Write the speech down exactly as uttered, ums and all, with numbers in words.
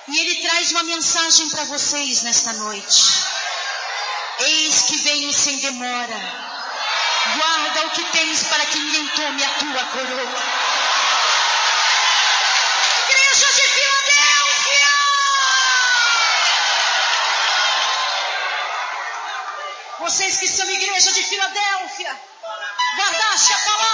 E Ele traz uma mensagem para vocês nesta noite. Eis que venho sem demora. Guarda o que tens para que ninguém tome a tua coroa. Igreja de Filadélfia! Vocês que são igreja de Filadélfia, guardaste a palavra.